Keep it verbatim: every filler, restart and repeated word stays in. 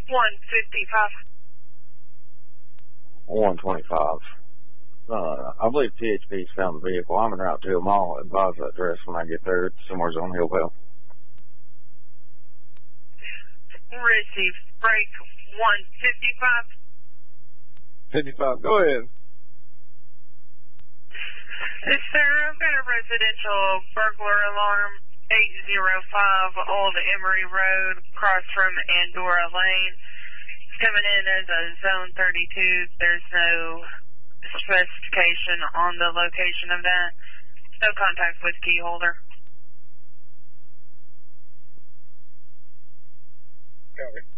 one fifty-five. one twenty-five. Uh, I believe T H P's found the vehicle. I'm en route to them. I'll advise the address when I get there. It's somewhere on Hillvale. Receive break one fifty-five. fifty-five, go ahead. Yes, sir. I've got a residential burglar alarm, eight oh five Old Emory Road, across from Andorra Lane. It's coming in as a zone thirty-two. There's no specification on the location of that. No contact with key holder. Got it.